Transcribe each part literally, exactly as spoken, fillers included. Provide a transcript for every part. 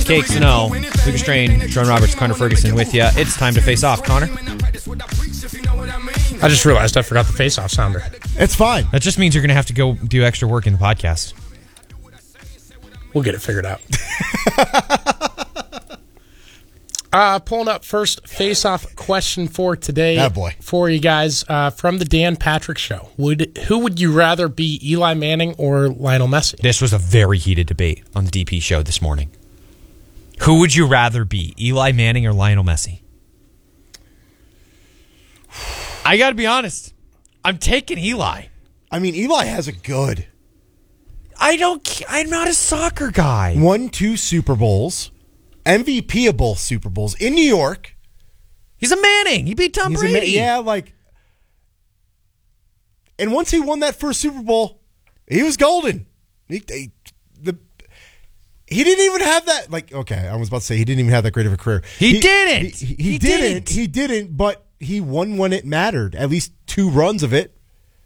K X N O, Lucas Strain, John Roberts, Connor Ferguson with you. It's time to face off, Connor. I just realized I forgot the face-off sounder. It's fine. That just means you're going to have to go do extra work in the podcast. We'll get it figured out. uh, pulling up first face-off question for today. Oh, boy. For you guys uh, from the Dan Patrick Show. Would Who would you rather be, Eli Manning or Lionel Messi? This was a very heated debate on the D P show this morning. Who would you rather be, Eli Manning or Lionel Messi? I got to be honest. I'm taking Eli. I mean, Eli has it good. I don't. I'm not a soccer guy. Won two Super Bowls, M V P of both Super Bowls in New York. He's a Manning. He beat Tom He's Brady. A, yeah, like. And once he won that first Super Bowl, he was golden. He, he, the, he didn't even have that. Like, okay, I was about to say he didn't even have that great of a career. He, he didn't. He, he, he, he didn't. didn't. He didn't. But he won when it mattered. At least two runs of it.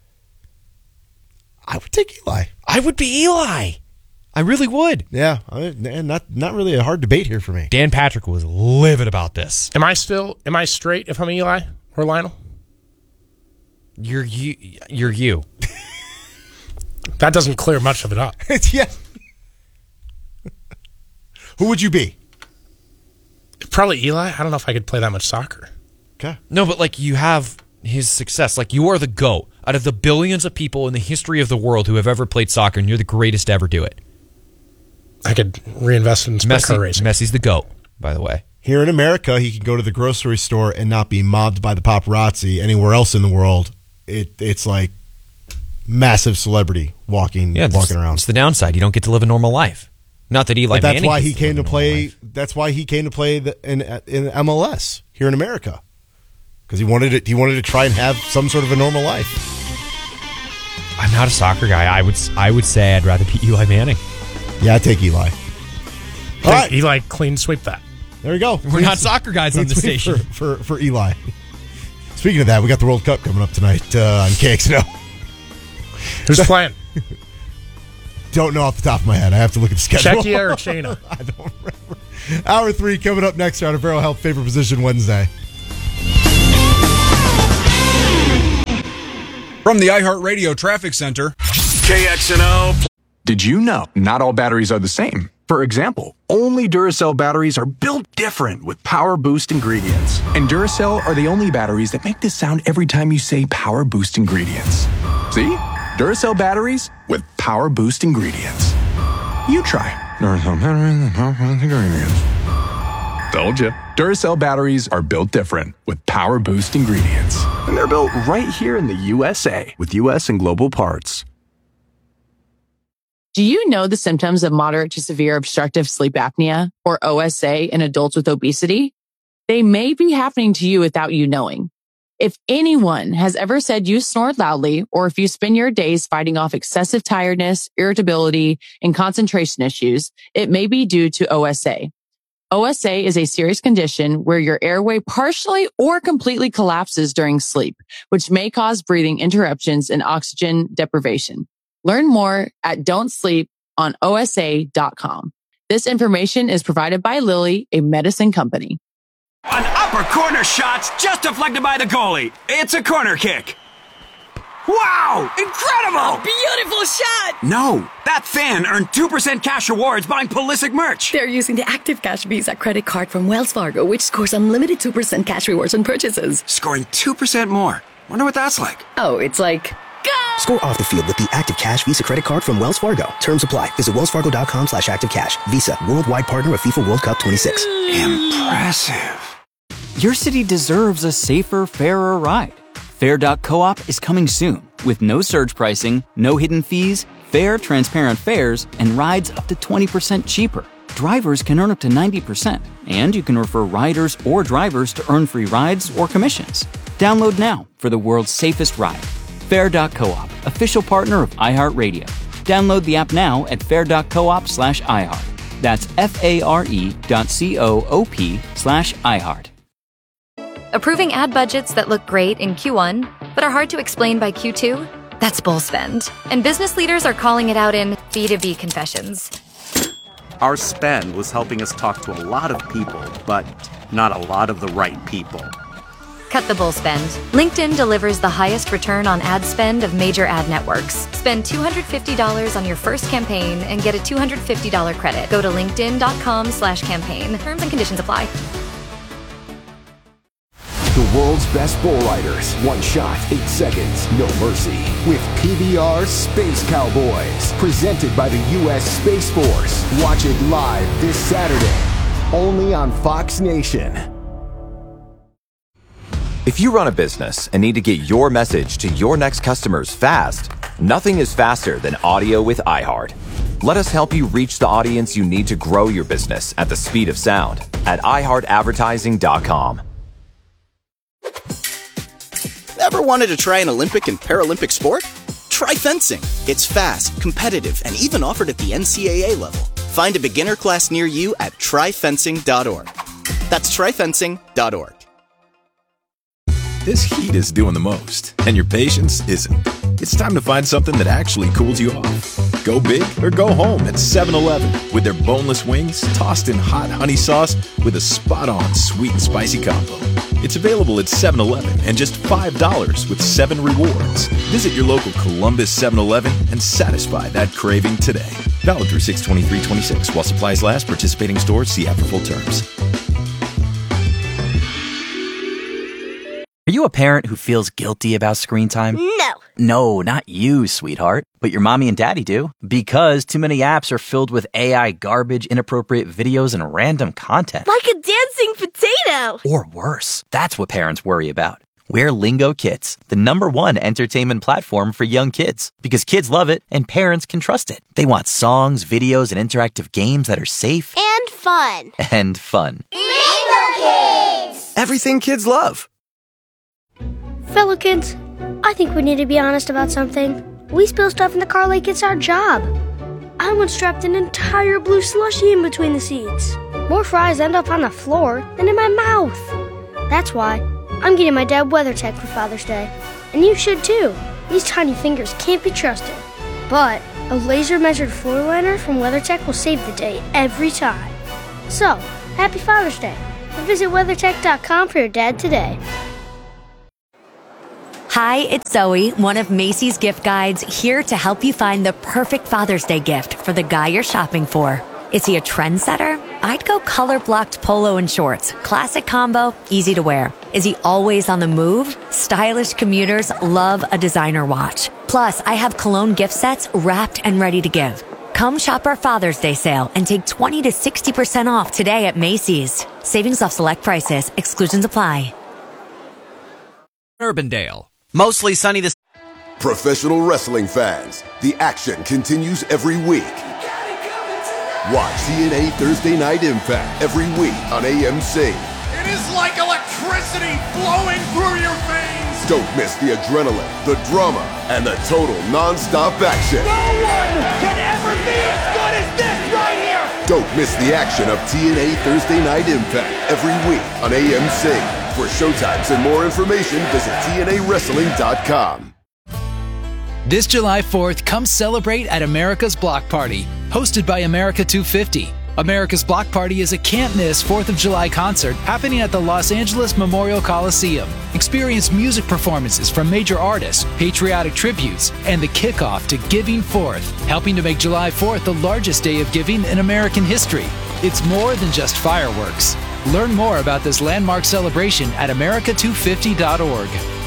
I would take Eli. I would be Eli. I really would. Yeah, I, not not really a hard debate here for me. Dan Patrick was livid about this. Am I still, am I straight if I'm Eli or Lionel? You're you. You're you. That doesn't clear much of it up. yeah. Who would you be? Probably Eli. I don't know if I could play that much soccer. Okay. No, but like you have his success. Like you are the GOAT out of the billions of people in the history of the world who have ever played soccer, and you're the greatest to ever do it. I could reinvest in sprint car Messi, racing. Messi's the GOAT, by the way. Here in America, he can go to the grocery store and not be mobbed by the paparazzi. Anywhere else in the world, it it's like massive celebrity walking Yeah, walking around. It's the downside. You don't get to live a normal life. Not that Eli But that's Manning why gets he to came live to a play. normal life. That's why he came to play the, in in M L S here in America, because he wanted it. He wanted to try and have some sort of a normal life. I'm not a soccer guy. I would I would say I'd rather be Eli Manning. Yeah, I take Eli. All All right, Eli clean sweep that. there we go. We're not soccer guys on the Let's wait station. for, for for Eli. Speaking of that, we got the World Cup coming up tonight uh, on K X N O. Who's playing? Don't know off the top of my head. I have to look at the schedule. Czechia or China? I don't remember. Hour three coming up next on a Barrel Health Favorite Position Wednesday. From the iHeartRadio Traffic Center, K X N O. Did you know not all batteries are the same? For example, only Duracell batteries are built different with Power Boost ingredients. And Duracell are the only batteries that make this sound every time you say Power Boost ingredients. See? Duracell batteries with Power Boost ingredients. You try. Duracell batteries with Power Boost ingredients. Told you. Duracell batteries are built different with Power Boost ingredients. And they're built right here in the U S A with U S and global parts. Do you know the symptoms of moderate to severe obstructive sleep apnea, or O S A, in adults with obesity? They may be happening to you without you knowing. If anyone has ever said you snore loudly, or if you spend your days fighting off excessive tiredness, irritability, and concentration issues, it may be due to O S A. O S A is a serious condition where your airway partially or completely collapses during sleep, which may cause breathing interruptions and oxygen deprivation. Learn more at don't sleep on O S A dot com. This information is provided by Lilly, a medicine company. An upper corner shot's just deflected by the goalie. It's a corner kick. Wow! Incredible! Beautiful shot! No, that fan earned two percent cash rewards buying Pulisic merch. They're using the Active Cash Visa credit card from Wells Fargo, which scores unlimited two percent cash rewards on purchases. Scoring two percent more. Wonder what that's like. Oh, it's like... Go! Score off the field with the Active Cash Visa credit card from Wells Fargo. Terms apply. Visit wellsfargo.com slash active cash. Visa, worldwide partner of FIFA World Cup twenty-six. Impressive. Your city deserves a safer, fairer ride. Fair dot coop is coming soon with no surge pricing, no hidden fees, fair, transparent fares, and rides up to twenty percent cheaper. Drivers can earn up to ninety percent, and you can refer riders or drivers to earn free rides or commissions. Download now for the world's safest ride. Fair dot coop, official partner of iHeartRadio. Download the app now at fair dot coop slash iHeart. That's F-A-R-E dot C-O-O-P slash iHeart. Approving ad budgets that look great in Q one, but are hard to explain by Q two? That's bull spend. And business leaders are calling it out in B two B confessions. Our spend was helping us talk to a lot of people, but not a lot of the right people. Cut the bull spend. LinkedIn delivers the highest return on ad spend of major ad networks. Spend two hundred fifty dollars on your first campaign and get a two hundred fifty dollars credit. Go to linkedin.com slash campaign. Terms and conditions apply. The world's best bull riders. One shot, eight seconds, no mercy. With P B R Space Cowboys. Presented by the U S Space Force. Watch it live this Saturday. Only on Fox Nation. If you run a business and need to get your message to your next customers fast, nothing is faster than audio with iHeart. Let us help you reach the audience you need to grow your business at the speed of sound at i heart advertising dot com. Ever wanted to try an Olympic and Paralympic sport? Try fencing. It's fast, competitive, and even offered at the N C double A level. Find a beginner class near you at try fencing dot org. That's try fencing dot org. This heat is doing the most, and your patience isn't. It's time to find something that actually cools you off. Go big or go home at seven eleven with their boneless wings tossed in hot honey sauce with a spot-on sweet and spicy combo. It's available at seven eleven and just five dollars with seven rewards. Visit your local Columbus seven eleven and satisfy that craving today. Valid through six twenty-three twenty-six while supplies last. Participating stores, see app for full terms. Are you a parent who feels guilty about screen time? No. No, not you, sweetheart. But your mommy and daddy do. Because too many apps are filled with A I garbage, inappropriate videos, and random content. Like a dancing potato. Or worse. That's what parents worry about. We're Lingo Kids, the number one entertainment platform for young kids. Because kids love it and parents can trust it. They want songs, videos, and interactive games that are safe. And fun. And fun. Lingo Kids! Everything kids love. Fellow kids, I think we need to be honest about something. We spill stuff in the car like it's our job. I once dropped an entire blue slushie in between the seats. More fries end up on the floor than in my mouth. That's why I'm getting my dad WeatherTech for Father's Day. And you should too. These tiny fingers can't be trusted. But a laser-measured floor liner from WeatherTech will save the day every time. So, happy Father's Day. And visit weathertech dot com for your dad today. Hi, it's Zoe, one of Macy's gift guides, here to help you find the perfect Father's Day gift for the guy you're shopping for. Is he a trendsetter? I'd go color-blocked polo and shorts. Classic combo, easy to wear. Is he always on the move? Stylish commuters love a designer watch. Plus, I have cologne gift sets wrapped and ready to give. Come shop our Father's Day sale and take twenty to sixty percent off today at Macy's. Savings off select prices. Exclusions apply. Urbandale. Mostly sunny this. Professional wrestling fans, the action continues every week. Watch T N A Thursday Night Impact every week on A M C. It is like electricity flowing through your veins. Don't miss the adrenaline, the drama, and the total non-stop action. No one can ever be as good as this right here. Don't miss the action of T N A Thursday Night Impact every week on A M C. For showtimes and more information, visit T N A wrestling dot com. This July fourth, come celebrate at America's Block Party, hosted by America two fifty. America's Block Party is a can't-miss fourth of July concert happening at the Los Angeles Memorial Coliseum. Experience music performances from major artists, patriotic tributes, and the kickoff to Giving Fourth, helping to make July fourth the largest day of giving in American history. It's more than just fireworks. Learn more about this landmark celebration at America two fifty dot org.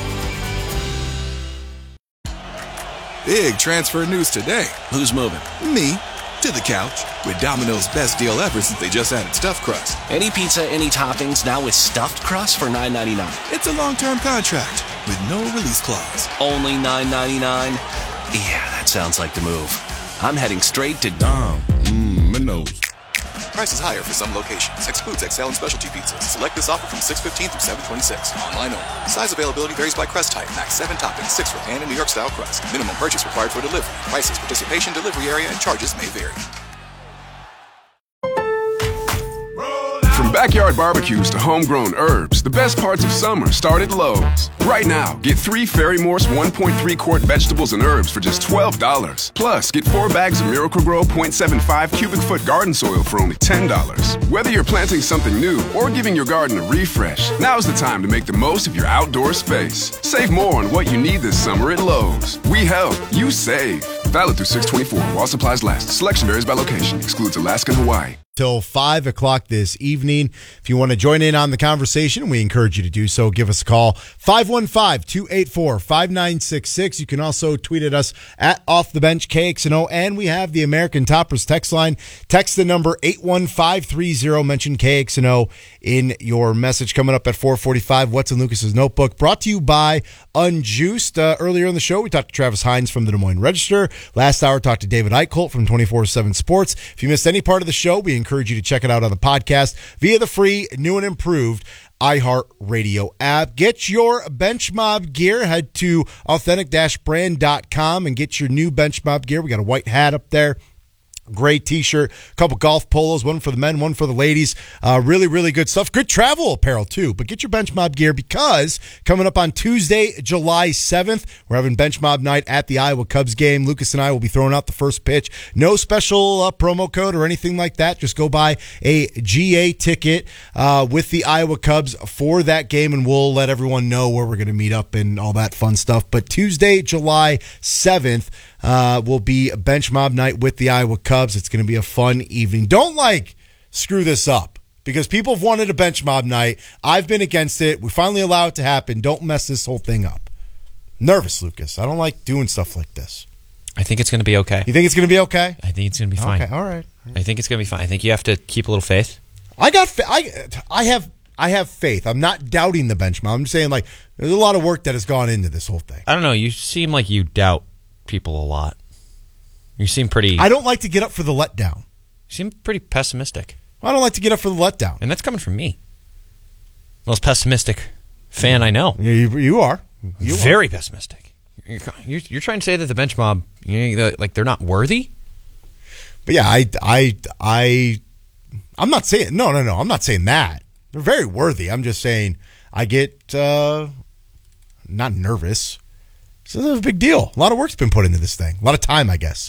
Big transfer news today. Who's moving? Me. To the couch. With Domino's best deal ever since they just added stuffed crust. Any pizza, any toppings, now with stuffed crust for nine ninety-nine. It's a long-term contract with no release clause. Only nine ninety-nine? Yeah, that sounds like the move. I'm heading straight to Dom. Mmm, my nose. Prices higher for some locations. Excludes X L and specialty pizzas. Select this offer from six fifteen through seven twenty-six. Online only. Size availability varies by crust type. Max seven toppings, six for pan and New York style crust. Minimum purchase required for delivery. Prices, participation, delivery area, and charges may vary. From backyard barbecues to homegrown herbs, the best parts of summer start at Lowe's. Right now, get three Fairy Morse one point three quart vegetables and herbs for just twelve dollars. Plus, get four bags of Miracle-Gro zero point seven five cubic foot garden soil for only ten dollars. Whether you're planting something new or giving your garden a refresh, now's the time to make the most of your outdoor space. Save more on what you need this summer at Lowe's. We help, you save. Valid through six twenty-four while supplies last. Selection varies by location. Excludes Alaska and Hawaii. Till five o'clock this evening. If you want to join in on the conversation, we encourage you to do so. Give us a call, five one five, two eight four, five nine six six. You can also tweet at us at Off the Bench K X N O, and we have the American Toppers text line. Text the number eight one five three zero. Mention K X N O in your message. Coming up at four forty-five, What's in Lucas's Notebook? Brought to you by Unjuiced. Uh, earlier in the show, we talked to Travis Hines from the Des Moines Register. Last hour, talked to David Eichholt from twenty-four seven Sports. If you missed any part of the show, we encourage you to check it out on the podcast via the free, new and improved iHeartRadio app. Get your Bench Mob gear. Head to authentic dash brand dot com and get your new Bench Mob gear. We got a white hat up there. Great t-shirt, a couple golf polos, one for the men, one for the ladies. Uh, really, really good stuff. Good travel apparel, too. But get your Bench Mob gear because coming up on Tuesday, July seventh, we're having Bench Mob night at the Iowa Cubs game. Lucas and I will be throwing out the first pitch. No special uh, promo code or anything like that. Just go buy a G A ticket uh, with the Iowa Cubs for that game, and we'll let everyone know where we're going to meet up and all that fun stuff. But Tuesday, July seventh, Uh, will be a Bench Mob night with the Iowa Cubs. It's going to be a fun evening. Don't, like, screw this up because people have wanted a Bench Mob night. I've been against it. We finally allow it to happen. Don't mess this whole thing up. Nervous, Lucas. I don't like doing stuff like this. I think it's going to be okay. You think it's going to be okay? I think it's going to be fine. Okay, all right. I think it's going to be fine. I think you have to keep a little faith. I got fa- I I have I have faith. I'm not doubting the Bench Mob. I'm just saying, like, there's a lot of work that has gone into this whole thing. I don't know. You seem like you doubt people a lot. You seem pretty... I don't like to get up for the letdown. You seem pretty pessimistic. I don't like to get up for the letdown. And that's coming from me. Most pessimistic fan I know. You, you are. You Very are. pessimistic. You're, you're, you're trying to say that the Bench Mob, you know, like, they're not worthy? But yeah, I, I, I, I'm not saying... No, no, no. I'm not saying that. They're very worthy. I'm just saying I get uh, not nervous. So this is a big deal. A lot of work's been put into this thing. A lot of time, I guess.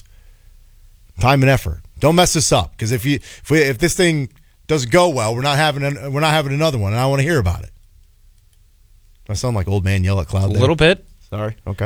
Time and effort. Don't mess this up because if you if we, if this thing doesn't go well, we're not having an, we're not having another one, and I want to hear about it. I sound like old man yell at cloud. A there. little bit. Sorry. Okay.